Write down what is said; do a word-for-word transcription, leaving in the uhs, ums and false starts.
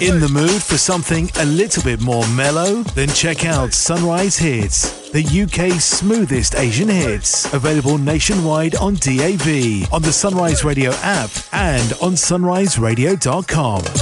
In the mood for something a little bit more mellow? Then check out Sunrise Hits, the U K's smoothest Asian hits. Available nationwide on D A B, on the Sunrise Radio app, and on sunrise radio dot com.